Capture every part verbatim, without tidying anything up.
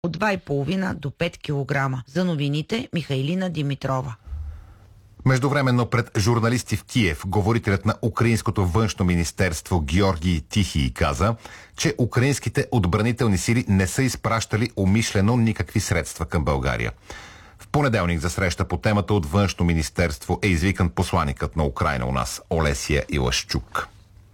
от два и половина до пет килограма. За новините Михайлина Димитрова. Междувременно пред журналисти в Киев, говорителят на Украинското външно министерство Георгий Тихий каза, че украинските отбранителни сили не са изпращали умишлено никакви средства към България. В понеделник за среща по темата от външно министерство е извикан посланикът на Украйна у нас Олесия Илашчук.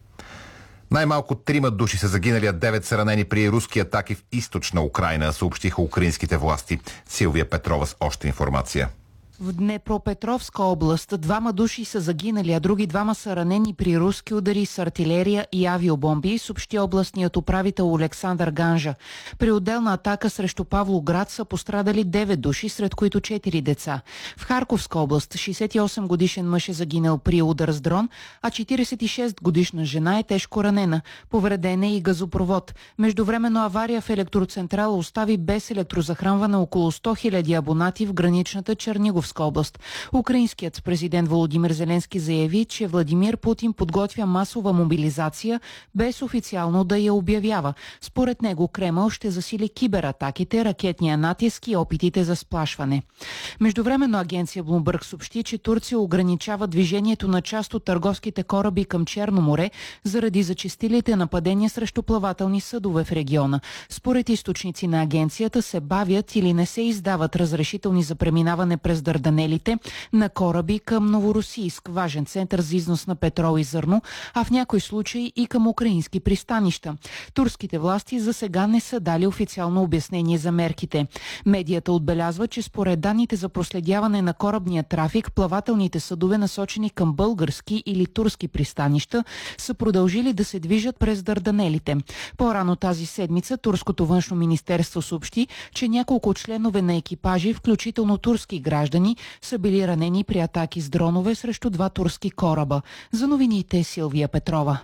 Най-малко трима души са загинали, а девет са ранени при руски атаки в източна Украйна, съобщиха украинските власти. Силвия Петрова с още информация. В Днепропетровска област двама души са загинали, а други двама са ранени при руски удари с артилерия и авиобомби, съобщи областният управител Олександър Ганжа. При отделна атака срещу Павлоград са пострадали девет души, сред които четири деца. В Харковска област шейсет и осем годишен мъж е загинал при удар с дрон, а четирийсет и шест годишна жена е тежко ранена. Повреден е и газопровод. Междувременно авария в електроцентрала остави без електрозахранване около сто хиляди абонати в граничната Чернигов област. Украинският президент Володимир Зеленски заяви, че Владимир Путин подготвя масова мобилизация без официално да я обявява. Според него Кремъл ще засили кибератаките, ракетния натиск и опитите за сплашване. Междувременно агенция Bloomberg съобщи, че Турция ограничава движението на част от търговските кораби към Черно море заради зачестилите нападения срещу плавателни съдове в региона. Според източници на агенцията се бавят или не се издават разрешителни за преминаване през Дарданелите на кораби към Новоросийск, важен център за износ на петрол и зърно, а в някои случаи и към украински пристанища. Турските власти за сега не са дали официално обяснение за мерките. Медията отбелязва, че според данните за проследяване на корабния трафик, плавателните съдове, насочени към български или турски пристанища, са продължили да се движат през Дарданелите. По-рано тази седмица турското външно министерство съобщи, че няколко членове на екипажи, включително турски граждани, са били ранени при атаки с дронове срещу два турски кораба. За новините Силвия Петрова.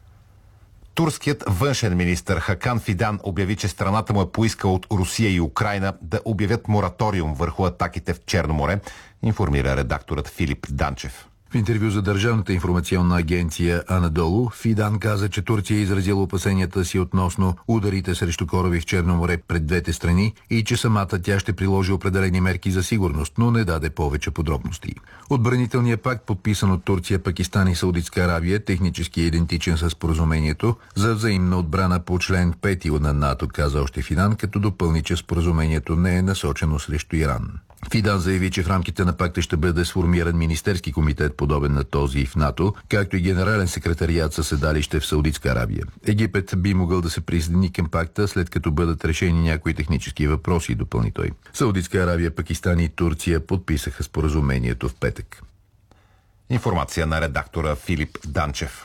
Турският външен министър Хакан Фидан обяви, че страната му е поискала от Русия и Украйна да обявят мораториум върху атаките в Черно море, информира редакторът Филип Данчев. В интервю за Държавната информационна агенция Анадолу, Фидан каза, че Турция е изразила опасенията си относно ударите срещу кораби в Черно море пред двете страни и че самата тя ще приложи определени мерки за сигурност, но не даде повече подробности. Отбранителният пакт, подписан от Турция, Пакистан и Саудитска Арабия, технически е идентичен с споразумението за взаимна отбрана по член пети на НАТО, каза още Фидан, като допълни, че споразумението не е насочено срещу Иран. Фидан заяви, че в рамките на пакта ще бъде сформиран министерски комитет, подобен на този в НАТО, както и генерален секретариат със седалище в Саудитска Арабия. Египет би могъл да се присъедини към пакта, след като бъдат решени някои технически въпроси, допълни той. Саудитска Арабия, Пакистан и Турция подписаха споразумението в петък. Информация на редактора Филип Данчев.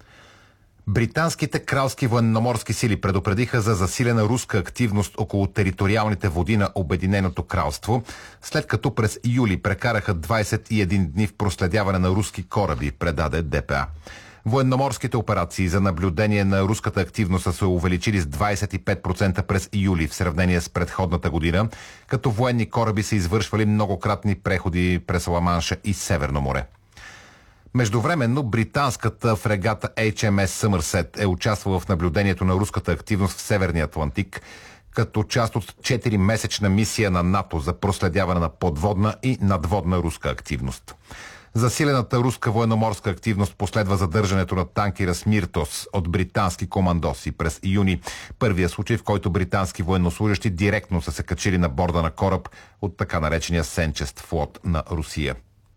Британските кралски военноморски сили предупредиха за засилена руска активност около териториалните води на Обединеното кралство, след като през юли прекараха двадесет и един дни в проследяване на руски кораби, предаде ДПА. Военноморските операции за наблюдение на руската активност са се увеличили с двадесет и пет процента през юли в сравнение с предходната година, като военни кораби са извършвали многократни преходи през Ла-Манша и Северно море. Междувременно британската фрегата Ейч Ем Ес Съмърсет е участвала в наблюдението на руската активност в Северния Атлантик, като част от четиримесечна мисия на НАТО за проследяване на подводна и надводна руска активност. Засилената руска военноморска активност последва задържането на танкера Смиртос от британски командоси през юни. Първия случай, в който британски военнослужащи директно са се качили на борда на кораб от така наречения Сенчест флот на Русия.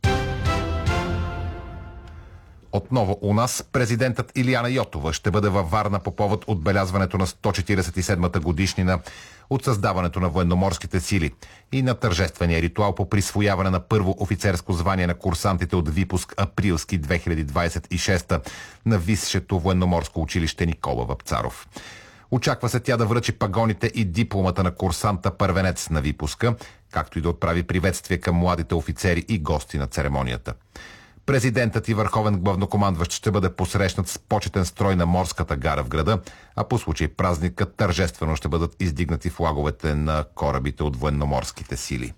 Отново у нас президентът Илияна Йотова ще бъде във Варна по повод отбелязването на сто четиридесет и седмата годишнина от създаването на военноморските сили и на тържествения ритуал по присвояване на първо офицерско звание на курсантите от випуск Априлски две хиляди двадесет и шеста на Висшето военноморско училище Никола Вапцаров. Очаква се тя да връчи пагоните и дипломата на курсанта първенец на випуска, както и да отправи приветствие към младите офицери и гости на церемонията. Президентът и върховен главнокомандващ ще бъде посрещнат с почетен строй на морската гара в града, а по случай празника тържествено ще бъдат издигнати флаговете на корабите от военноморските сили.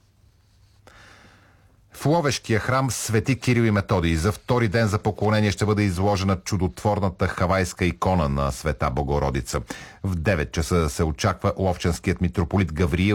В Ловешкия храм Свети Кирил и Методий за втори ден за поклонение ще бъде изложена чудотворната хавайска икона на Света Богородица. В девет часа се очаква ловченският митрополит Гавриил